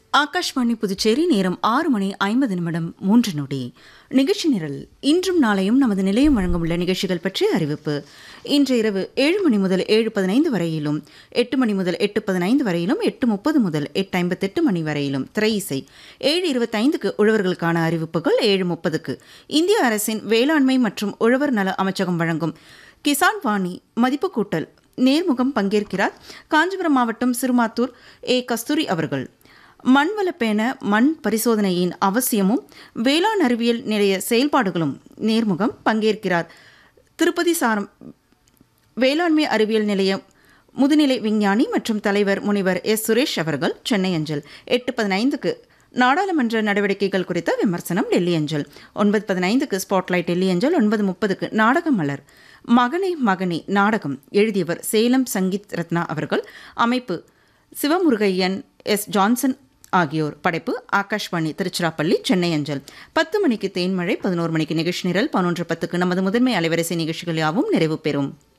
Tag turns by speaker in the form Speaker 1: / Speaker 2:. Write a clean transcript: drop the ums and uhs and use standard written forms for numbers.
Speaker 1: ஆகாஷ்வாணி புதுச்சேரி நேரம் 6:50 நிகழ்ச்சி நிரல். இன்றும் நாளையும் நமது நிலையம் வழங்கவுள்ள நிகழ்ச்சிகள் பற்றிய அறிவிப்பு. இன்று இரவு 7 மணி முதல் 7:15 வரையிலும், 8 மணி முதல் 8:15 வரையிலும், 8:30 முதல் 8:58 மணி வரையிலும் திரை இசை. 7:25க்கு உழவர்களுக்கான அறிவிப்புகள். 7:30க்கு இந்திய அரசின் வேளாண்மை மற்றும் உழவர் நல அமைச்சகம் வழங்கும் கிசான் வாணி மதிப்பு கூட்டல் நேர்முகம் பங்கேற்கிறார் காஞ்சிபுரம் மாவட்டம் சிறுமாத்தூர் கஸ்தூரி அவர்கள். மண்வளப்பேண மண் பரிசோதனையின் அவசியமும் வேளாண் அறிவியல் நிலைய செயல்பாடுகளும் நேர்முகம் பங்கேற்கிறார் திருப்பதி சாரம் வேளாண்மை அறிவியல் நிலைய முதுநிலை விஞ்ஞானி மற்றும் தலைவர் முனைவர் சுரேஷ் அவர்கள். சென்னை அஞ்சல். 8:15க்கு நாடாளுமன்ற நடவடிக்கைகள் குறித்த விமர்சனம் டெல்லி அஞ்சல். 9:15க்கு ஸ்பாட்லைட் டெல்லி அஞ்சல். 9:30க்கு நாடக மலர் மகனே மகனே நாடகம் எழுதியவர் சேலம் சங்கீத் ரத்னா அவர்கள். அமைப்பு சிவமுருகையன் ஜான்சன் ஆகியோர். படைப்பு ஆகாஷ்வாணி திருச்சிராப்பள்ளி சென்னை அஞ்சல். 10 மணிக்கு தேன்மழை. 11 மணிக்கு நிகழ்ச்சி நிரல். 11:10க்கு நமது முதன்மை அலைவரிசை நிகழ்ச்சிகள் யாவும் நிறைவு பெறும்.